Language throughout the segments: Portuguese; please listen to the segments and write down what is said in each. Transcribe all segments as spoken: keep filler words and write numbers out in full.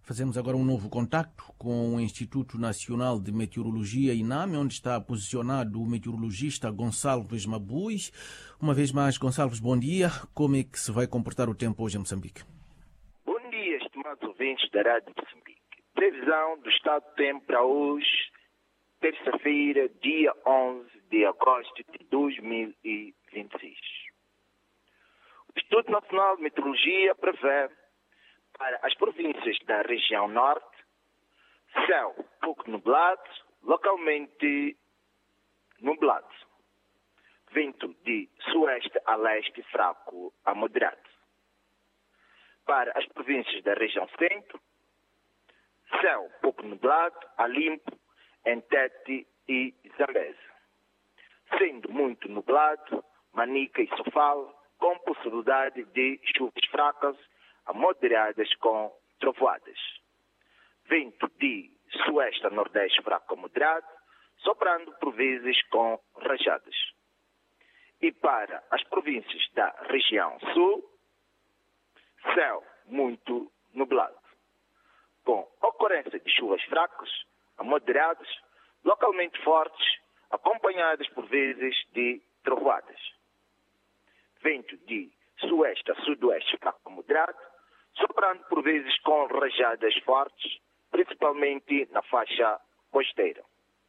Fazemos agora um novo contacto com o Instituto Nacional de Meteorologia, INAME, onde está posicionado o meteorologista Gonçalves Mabuz. Uma vez mais, Gonçalves, bom dia. Como é que se vai comportar o tempo hoje em Moçambique? Bom dia, estimados ouvintes da Rádio Moçambique. Previsão do estado do tempo para hoje, terça-feira, dia onze de agosto de dois mil e vinte e seis. O Instituto Nacional de Meteorologia prevê para as províncias da região norte, céu pouco nublado, localmente nublado. Vento de sueste a leste fraco a moderado. Para as províncias da região centro, céu pouco nublado a limpo em Tete e Zambeze. Sendo muito nublado, Manica e Sofala, com possibilidade de chuvas fracas a moderadas com trovoadas. Vento de sueste a nordeste fraco a moderado, soprando por vezes com rajadas. E para as províncias da região sul, céu muito nublado, com ocorrência de chuvas fracas a moderadas, localmente fortes, acompanhadas por vezes de trovoadas. Vento de sueste a sudoeste fraco a moderado, soprando por vezes com rajadas fortes, principalmente na faixa costeira.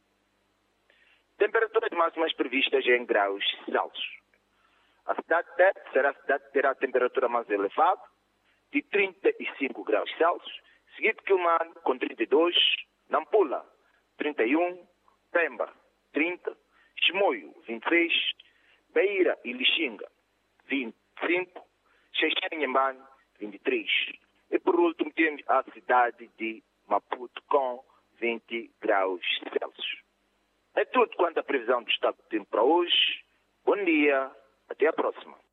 Temperaturas máximas previstas em graus Celsius. A cidade de Tete será a cidade que terá a temperatura mais elevada, de trinta e cinco graus Celsius, seguido de Quilmane com trinta e dois, Nampula trinta e um, Pemba trinta, Chimoio vinte e seis, Beira e Lixinga vinte e cinco, Xaixém e Inhambane vinte e três. E por último temos a cidade de Maputo com vinte graus Celsius. É tudo quanto à previsão do estado do tempo para hoje. Bom dia, até a próxima.